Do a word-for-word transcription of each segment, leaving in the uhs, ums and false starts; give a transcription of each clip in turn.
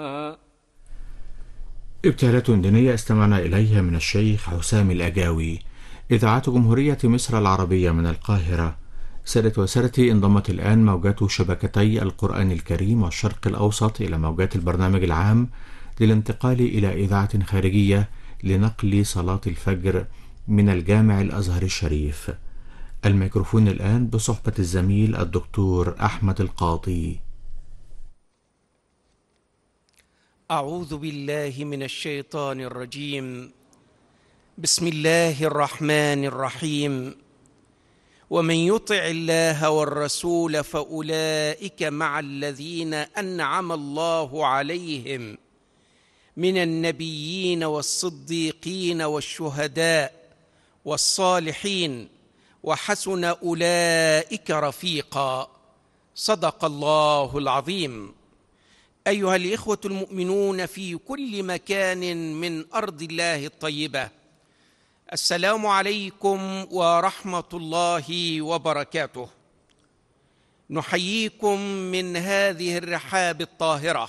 ابتهالات دينية استمعنا إليها من الشيخ حسام الأجاوي. إذاعة جمهورية مصر العربية من القاهرة. سادة وسادتي، انضمت الآن موجات شبكتي القرآن الكريم والشرق الأوسط إلى موجات البرنامج العام للانتقال إلى إذاعة خارجية لنقل صلاة الفجر من الجامع الأزهر الشريف. الميكروفون الآن بصحبة الزميل الدكتور أحمد القاضي. أعوذ بالله من الشيطان الرجيم. بسم الله الرحمن الرحيم. ومن يطع الله والرسول فأولئك مع الذين أنعم الله عليهم من النبيين والصديقين والشهداء والصالحين وحسن أولئك رفيقا. صدق الله العظيم. أيها الإخوة المؤمنون في كل مكان من أرض الله الطيبة، السلام عليكم ورحمة الله وبركاته. نحييكم من هذه الرحاب الطاهرة،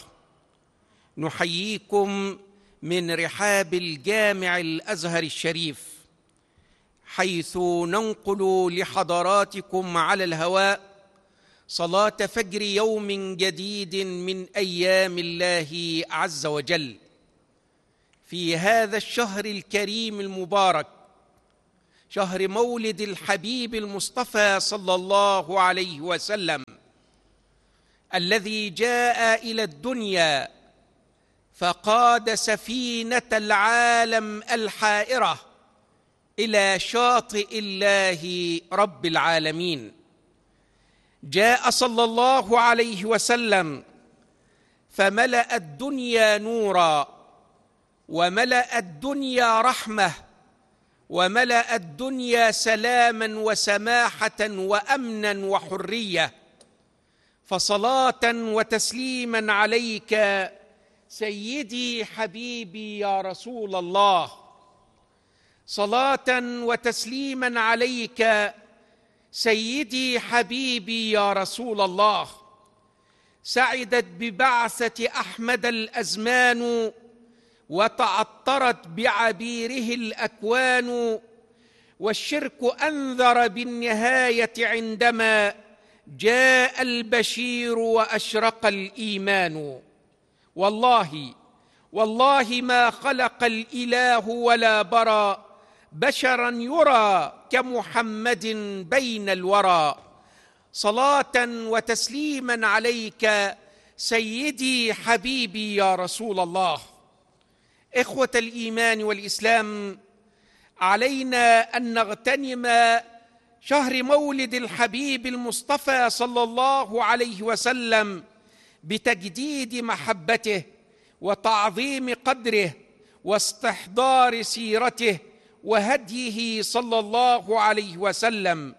نحييكم من رحاب الجامع الأزهر الشريف، حيث ننقل لحضراتكم على الهواء صلاة فجر يوم جديد من أيام الله عز وجل في هذا الشهر الكريم المبارك، شهر مولد الحبيب المصطفى صلى الله عليه وسلم، الذي جاء إلى الدنيا فقاد سفينة العالم الحائرة إلى شاطئ الله رب العالمين. جاء صلى الله عليه وسلم فملأ الدنيا نورا، وملأ الدنيا رحمة، وملأ الدنيا سلاما وسماحة وأمنا وحرية. فصلاة وتسليما عليك سيدي حبيبي يا رسول الله، صلاة وتسليما عليك سيدي حبيبي يا رسول الله. سعدت ببعثة أحمد الأزمان، وتعطرت بعبيره الأكوان، والشرك أنذر بالنهاية عندما جاء البشير وأشرق الإيمان. والله والله ما خلق الإله ولا برى بشرا يرى كمحمد بين الورى. صلاة وتسليما عليك سيدي حبيبي يا رسول الله. إخوة الإيمان والإسلام، علينا أن نغتنم شهر مولد الحبيب المصطفى صلى الله عليه وسلم بتجديد محبته وتعظيم قدره واستحضار سيرته وهديه صلى الله عليه وسلم،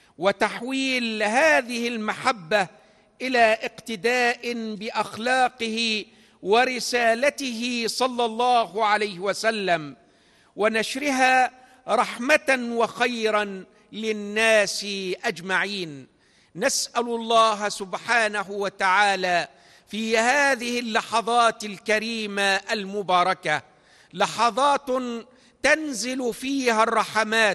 وتحويل هذه المحبة إلى اقتداء بأخلاقه ورسالته صلى الله عليه وسلم، ونشرها رحمة وخيرا للناس أجمعين. نسأل الله سبحانه وتعالى في هذه اللحظات الكريمة المباركة، لحظات تنزل فيها الرحمات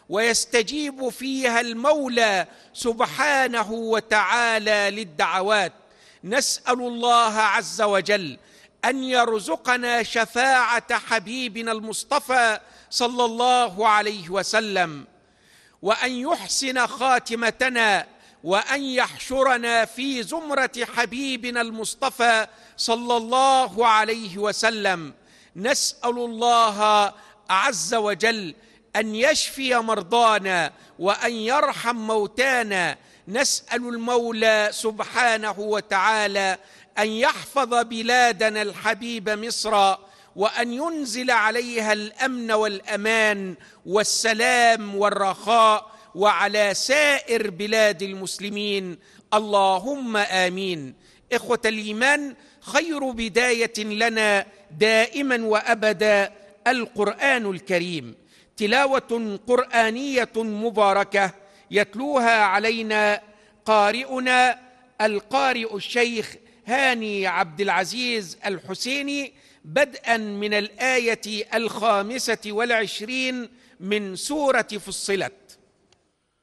ويستجيب فيها المولى سبحانه وتعالى للدعوات، نسأل الله عز وجل أن يرزقنا شفاعة حبيبنا المصطفى صلى الله عليه وسلم، وأن يحسن خاتمتنا، وأن يحشرنا في زمرة حبيبنا المصطفى صلى الله عليه وسلم. نسأل الله عز وجل أن يشفي مرضانا وأن يرحم موتانا. نسأل المولى سبحانه وتعالى أن يحفظ بلادنا الحبيب مصر، وأن ينزل عليها الأمن والأمان والسلام والرخاء، وعلى سائر بلاد المسلمين، اللهم آمين. إخوة الإيمان، خير بداية لنا دائما وأبدا القرآن الكريم، تلاوة قرآنية مباركة يتلوها علينا قارئنا القارئ الشيخ هاني عبد العزيز الحسيني بدءا من الآية الخامسة والعشرين من سورة فصلت.